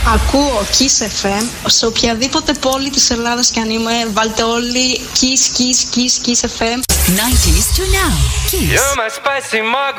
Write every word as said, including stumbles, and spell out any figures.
Ακούω Kiss εφ εμ σε οποιαδήποτε πόλη της Ελλάδας και αν είμαι. Βάλτε όλοι Kiss, Kiss, Kiss, Kiss εφ εμ. nineties to now. Kiss. You're my spicy margarita.